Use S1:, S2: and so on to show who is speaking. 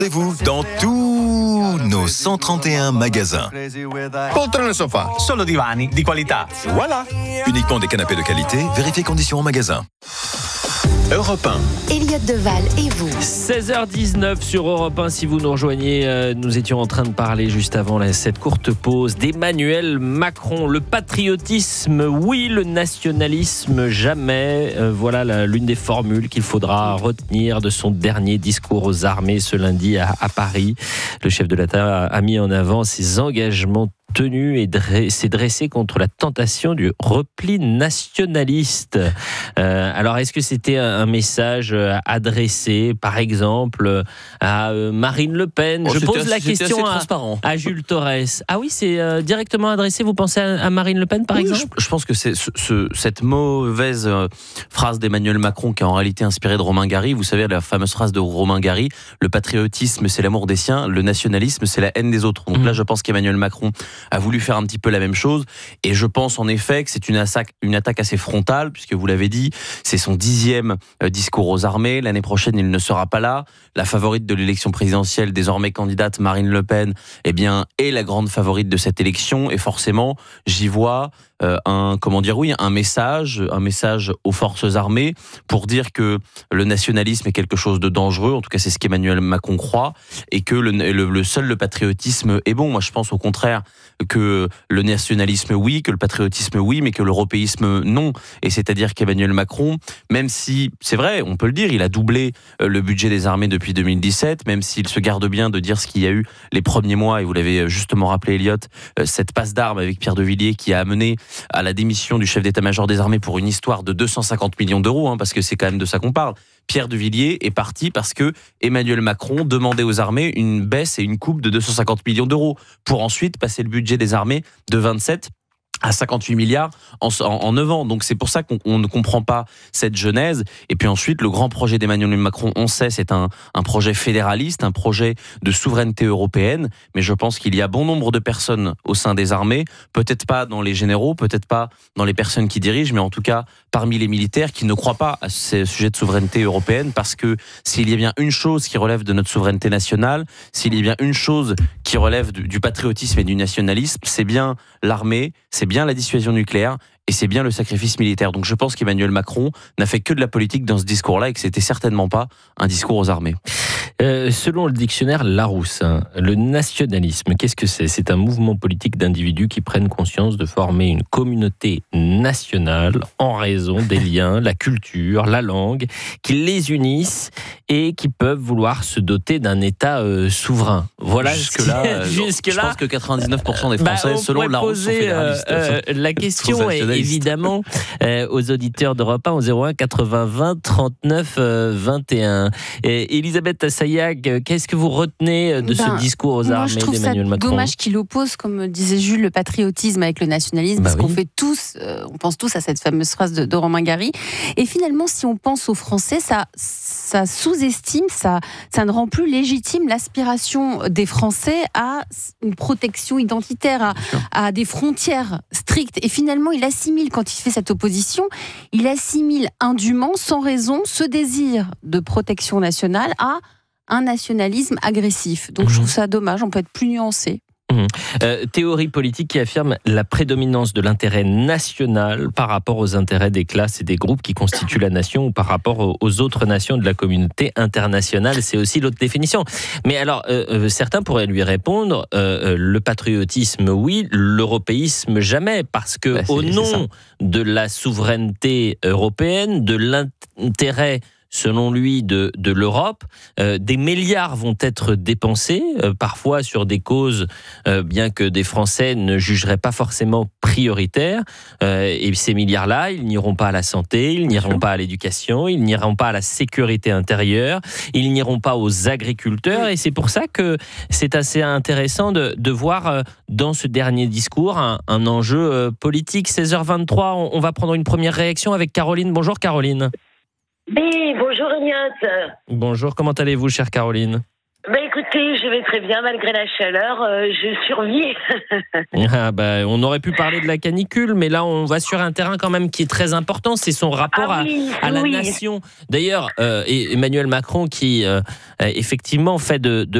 S1: Rendez-vous dans tous nos 131 magasins.
S2: Poltrone sofà.
S3: Solo divani di qualità.
S2: Voilà.
S1: Uniquement des canapés de qualité, vérifiez conditions en magasin. Europe 1.
S4: Elliot Deval et vous.
S5: 16h19 sur Europe 1. Si vous nous rejoignez, nous étions en train de parler juste avant cette courte pause d'Emmanuel Macron. Le patriotisme, oui, le nationalisme, jamais. Voilà l'une des formules qu'il faudra retenir de son dernier discours aux armées ce lundi à Paris. Le chef de l'État a mis en avant ses engagements tenus et s'est dressé contre la tentation du repli nationaliste. Alors, est-ce que c'était un message adressé, par exemple, à Marine Le Pen? Je pose la question à Jules Torres. Ah oui, c'est directement adressé, vous pensez à Marine Le Pen, par exemple?
S6: Je pense que c'est cette mauvaise phrase d'Emmanuel Macron qui est en réalité inspirée de Romain Gary. Vous savez, la fameuse phrase de Romain Gary, le patriotisme, c'est l'amour des siens, le nationalisme, c'est la haine des autres. Donc là, je pense qu'Emmanuel Macron a voulu faire un petit peu la même chose, et je pense en effet que c'est une attaque assez frontale, puisque vous l'avez dit, c'est son 10e discours aux armées. L'année prochaine, il ne sera pas là. La favorite de l'élection présidentielle, désormais candidate, Marine Le Pen, est la grande favorite de cette élection, et forcément, j'y vois un message aux forces armées pour dire que le nationalisme est quelque chose de dangereux. En tout cas, c'est ce qu'Emmanuel Macron croit, et que le patriotisme est bon. Moi, je pense au contraire que le nationalisme, oui, que le patriotisme, oui, mais que l'européisme, non. Et c'est-à-dire qu'Emmanuel Macron, même si, c'est vrai, on peut le dire, il a doublé le budget des armées depuis 2017, même s'il se garde bien de dire ce qu'il y a eu les premiers mois, et vous l'avez justement rappelé, Elliot, cette passe d'armes avec Pierre de Villiers qui a amené à la démission du chef d'état-major des armées pour une histoire de 250 millions d'euros, parce que c'est quand même de ça qu'on parle. Pierre de Villiers est parti parce que Emmanuel Macron demandait aux armées une baisse et une coupe de 250 millions d'euros pour ensuite passer le budget des armées de 27 à 58 milliards en 9 ans. Donc c'est pour ça qu'on ne comprend pas cette genèse. Et puis ensuite, le grand projet d'Emmanuel Macron, on sait, c'est un projet fédéraliste, un projet de souveraineté européenne. Mais je pense qu'il y a bon nombre de personnes au sein des armées, peut-être pas dans les généraux, peut-être pas dans les personnes qui dirigent, mais en tout cas parmi les militaires qui ne croient pas à ce sujet de souveraineté européenne, parce que s'il y a bien une chose qui relève de notre souveraineté nationale, s'il y a bien une chose qui relève du patriotisme et du nationalisme, c'est bien l'armée, c'est bien la dissuasion nucléaire, et c'est bien le sacrifice militaire. Donc je pense qu'Emmanuel Macron n'a fait que de la politique dans ce discours-là, et que c'était certainement pas un discours aux armées.
S5: Selon le dictionnaire Larousse, le nationalisme, qu'est-ce que c'est? C'est un mouvement politique d'individus qui prennent conscience de former une communauté nationale en raison des liens, la culture, la langue, qui les unissent et qui peuvent vouloir se doter d'un État souverain. Voilà.
S6: Jusque-là, je pense que 99% des Français, selon Larousse, sont fédéralistes.
S5: La question est évidemment aux auditeurs d'Europe 1 au 01 80 20 39 21. Elisabeth Assayag, qu'est-ce que vous retenez de ce discours aux armées d'Emmanuel Macron?
S7: Je trouve ça dommage qu'il oppose, comme disait Jules, le patriotisme avec le nationalisme, parce qu'on fait tous, on pense tous à cette fameuse phrase de Romain Gary. Et finalement, si on pense aux Français, ça sous-estime, ça ne rend plus légitime l'aspiration des Français à une protection identitaire, à des frontières strictes. Et finalement, il assimile, quand il fait cette opposition, il assimile indûment, sans raison, ce désir de protection nationale à un nationalisme agressif. Donc je trouve ça dommage, on peut être plus nuancé.
S5: Théorie politique qui affirme la prédominance de l'intérêt national par rapport aux intérêts des classes et des groupes qui constituent la nation, ou par rapport aux autres nations de la communauté internationale. C'est aussi l'autre définition. Mais alors, certains pourraient lui répondre, le patriotisme, oui, l'européisme, jamais, parce que au nom de la souveraineté européenne, de l'intérêt, selon lui, de l'Europe, des milliards vont être dépensés, parfois sur des causes, bien que des Français ne jugeraient pas forcément prioritaires. Et ces milliards-là, ils n'iront pas à la santé, ils n'iront pas à l'éducation, ils n'iront pas à la sécurité intérieure, ils n'iront pas aux agriculteurs. Et c'est pour ça que c'est assez intéressant de voir dans ce dernier discours un enjeu politique. 16h23, on va prendre une première réaction avec Caroline. Bonjour Caroline.
S8: Oui, bonjour Elliot.
S5: Bonjour, comment allez-vous, chère Caroline?
S3: Écoutez, je vais très bien malgré la chaleur, je survis.
S5: On aurait pu parler de la canicule, mais là on va sur un terrain quand même qui est très important, c'est son rapport à la nation. D'ailleurs, Emmanuel Macron qui effectivement fait de